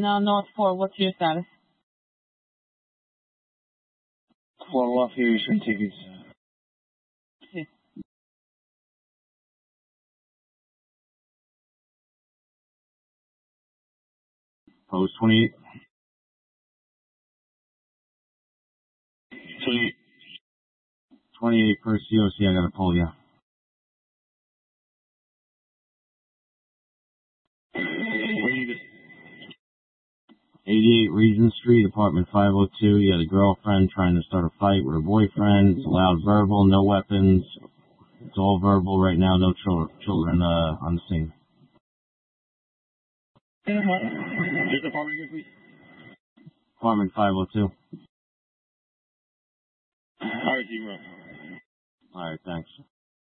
Now North 4, what's your status? 4 off here, some tickets. Sí. Post 28. 28 first COC, I gotta pull you. 88 Regent Street, apartment 502. You had a girlfriend trying to start a fight with her boyfriend. It's loud verbal, no weapons. It's all verbal right now, no children on the scene. Just apartment again, please. Apartment 502. All right, T-Row. All right, thanks.